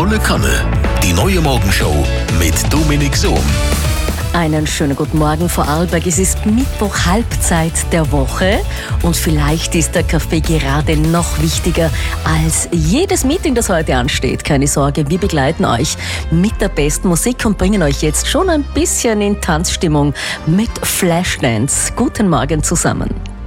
Volle Kanne. Die neue Morgenshow mit Dominik Sohm. Einen schönen guten Morgen, Vorarlberg. Es ist Mittwoch, Halbzeit der Woche und vielleicht ist der Kaffee gerade noch wichtiger als jedes Meeting, das heute ansteht. Keine Sorge, wir begleiten euch mit der besten Musik und bringen euch jetzt schon ein bisschen in Tanzstimmung mit Flashdance. Guten Morgen zusammen.